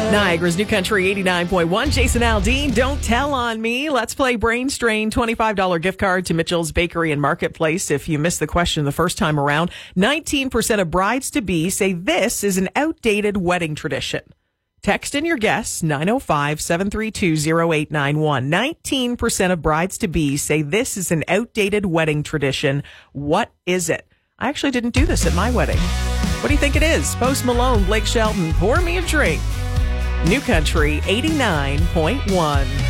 Niagara's New Country 89.1. Jason Aldean, Don't Tell on Me. Let's play Brain Strain. $25 gift card to Mitchell's Bakery and Marketplace. If you missed the question the first time around, 19% of brides-to-be say this is an outdated wedding tradition. Text in your guess, 905-732-0891. 19% of brides-to-be say this is an outdated wedding tradition. What is it? I actually didn't do this at my wedding. What do you think it is? Post Malone, Blake Shelton, Pour Me a Drink. New Country 89.1.